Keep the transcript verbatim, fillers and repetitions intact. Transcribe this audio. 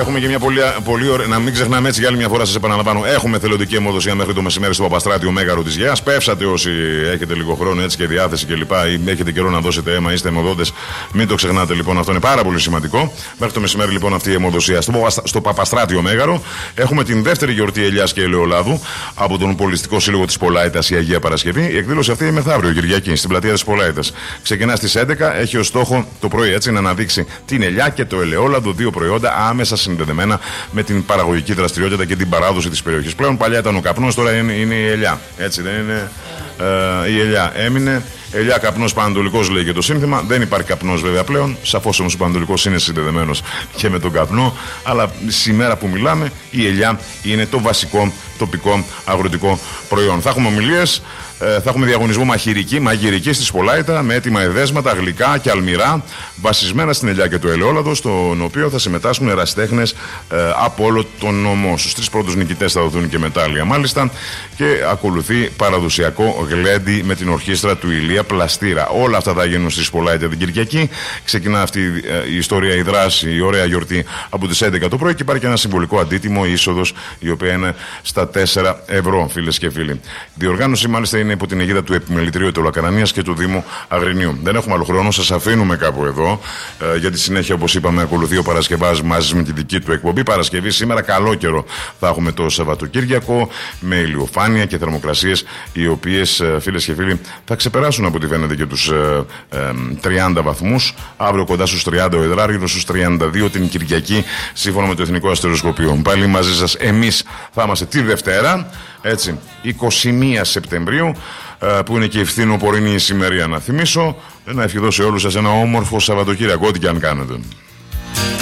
Έχουμε και μια πολύ, πολύ ωραία. Να μην ξεχνάμε έτσι για άλλη μια φορά, σας επαναλαμβάνω. Έχουμε θελοντική αιμοδοσία μέχρι το μεσημέρι στο Παπαστράτιο Μέγαρο της Γεάς. Πεύσατε όσοι έχετε λίγο χρόνο έτσι και διάθεση κλπ. Ή έχετε καιρό να δώσετε αίμα, είστε αιμοδότες. Μην το ξεχνάτε λοιπόν, αυτό είναι πάρα πολύ σημαντικό. Μέχρι το μεσημέρι λοιπόν αυτή η αιμοδοσία στο, στο Παπαστράτιο Μέγαρο. Έχουμε την δεύτερη γιορτή ελιάς και ελαιολάδου από τον Πολιτιστικό Σύλλογο της Πολάητας η Αγία Παρασκευή. Η εκδήλωση αυτή είναι μεθαύριο Κυριακή στην πλατεία της Πολάητας. Ξεκινά στις έντεκα. Έχει ως στόχο το πρωί έτσι να αναδείξει την ελιά και το ελαιόλαδο, δύο προϊόντα άμεσα συνδεδεμένα με την παραγωγική δραστηριότητα και την παράδοση της περιοχής. Πλέον παλιά ήταν ο καπνός, τώρα είναι, είναι η ελιά. Έτσι δεν είναι? Ε, η ελιά έμεινε. Ελιά, καπνός, πανανατολικός λέει και το σύνθημα. Δεν υπάρχει καπνός βέβαια πλέον. Σαφώς όμως ο πανανατολικός είναι συνδεδεμένος και με τον καπνό. Αλλά σήμερα που μιλάμε, η ελιά είναι το βασικό τοπικό αγροτικό προϊόν. Θα έχουμε ομιλίες. Θα έχουμε διαγωνισμό μαχηρική, μαγειρική στη Σπολάητα με έτοιμα εδέσματα, γλυκά και αλμυρά βασισμένα στην ελιά και το ελαιόλαδο, στον οποίο θα συμμετάσχουν ερασιτέχνες ε, από όλο τον νομό. Στους τρεις πρώτους νικητές θα δοθούν και μετάλλια μάλιστα. Και ακολουθεί παραδοσιακό γλέντι με την ορχήστρα του Ηλία Πλαστήρα. Όλα αυτά θα γίνουν στη Σπολάητα την Κυριακή. Ξεκινά αυτή ε, η ιστορία, η δράση, η ωραία γιορτή από τις έντεκα το πρωί και υπάρχει και ένα συμβολικό αντίτιμο, η είσοδος, η οποία είναι στα τέσσερα ευρώ, φίλες και φίλοι. Διοργάνωση μάλιστα είναι υπό την αιγίδα του Επιμελητηρίου Ετωλοκαρανίας και του Δήμου Αγρινίου. Δεν έχουμε άλλο χρόνο, σας αφήνουμε κάπου εδώ. Ε, για τη συνέχεια, όπως είπαμε, ακολουθεί ο Παρασκευάς μαζί με τη δική του εκπομπή. Παρασκευή σήμερα, καλό καιρό θα έχουμε το Σαββατοκύριακο με ηλιοφάνεια και θερμοκρασίες, οι οποίες, φίλες και φίλοι, θα ξεπεράσουν από ό,τι φαίνεται και τους ε, ε, τριάντα βαθμούς. Αύριο κοντά στους τριάντα ο Ιδράργυρος, στους τριάντα δύο την Κυριακή, σύμφωνα με το Εθνικό Αστεροσκοπείο. Πάλι μαζί σας, εμείς θα είμαστε τη Δευτέρα, έτσι, είκοσι μία Σεπτεμβρίου, που είναι και η φθινοπορεινή ησημερία, να θυμίσω. Να ευχηθώ σε όλους σας ένα όμορφο Σαββατοκύριακο, ό,τι και αν κάνετε.